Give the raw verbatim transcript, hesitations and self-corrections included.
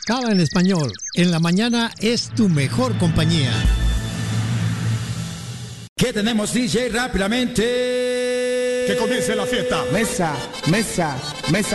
Cava en español. En la mañana es tu mejor compañía. ¿Qué tenemos, D J? Rápidamente. Que comience la fiesta. Mesa, mesa, mesa